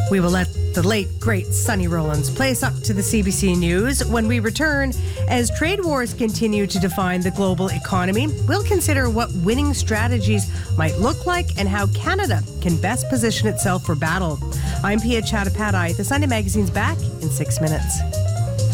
We will let the late, great Sonny Rollins play us up to the CBC News. When we return, as trade wars continue to define the global economy, we'll consider what winning strategies might look like and how Canada can best position itself for battle. I'm Pia Chattopadhyay. The Sunday Magazine's back in 6 minutes.